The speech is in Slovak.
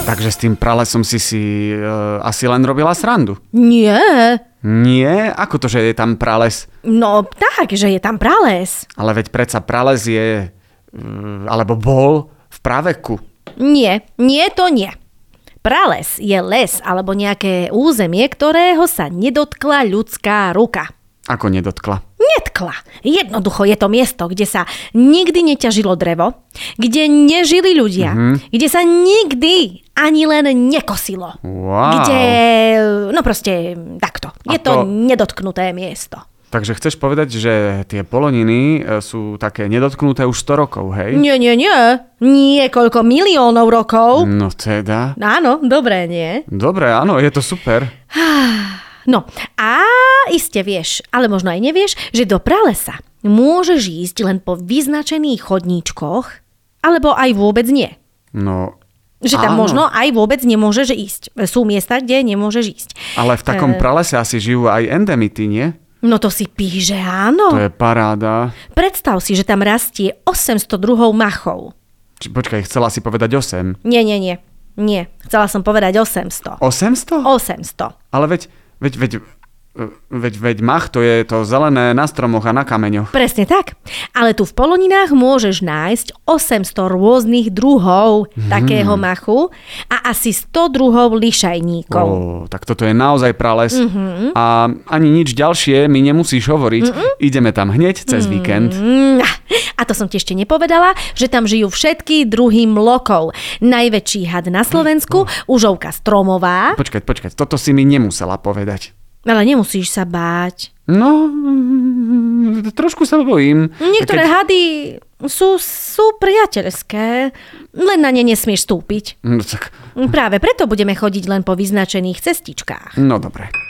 Takže s tým pralesom si asi len robila srandu. Nie. Nie? Ako to, že je tam prales? No tak, že je tam prales. Ale veď predsa prales je... alebo bol v praveku. Nie, to nie. Prales je les alebo nejaké územie, ktorého sa nedotkla ľudská ruka. Ako nedotkla? Netkla. Jednoducho je to miesto, kde sa nikdy neťažilo drevo, kde nežili ľudia, kde sa nikdy ani len nekosilo. Wow. Kde, no proste takto. Je to nedotknuté miesto. Takže chceš povedať, že tie Poloniny sú také nedotknuté už 100 rokov, hej? Nie. Niekoľko miliónov rokov. No teda. Áno, dobré, nie? Dobre, áno, je to super. No a iste vieš, ale možno aj nevieš, že do pralesa môžeš ísť len po vyznačených chodníčkoch, alebo aj vôbec nie. No, že tam áno. možno aj vôbec nemôžeš ísť. Sú miesta, kde nemôžeš ísť. Ale v takom pralese asi žijú aj endemity, nie? No to si píše, áno. To je paráda. Predstav si, že tam rastie 800 druhov machov. Počkaj, chcela si povedať 8. Nie. Chcela som povedať 800. 800? 800. Ale veď mach to je to zelené na stromoch a na kameňoch. Presne tak. Ale tu v Poloninách môžeš nájsť 800 rôznych druhov takého machu a asi 100 druhov lišajníkov. Tak toto je naozaj prales. A ani nič ďalšie mi nemusíš hovoriť. Ideme tam hneď cez víkend. A to som ti ešte nepovedala, že tam žijú všetky druhy mlokov. Najväčší had na Slovensku, užovka stromová. Počkať, toto si mi nemusela povedať. Ale nemusíš sa báť. No, trošku sa bojím. Niektoré hady sú priateľské, len na ne nesmieš stúpiť. No tak... Práve preto budeme chodiť len po vyznačených cestičkách. No dobre.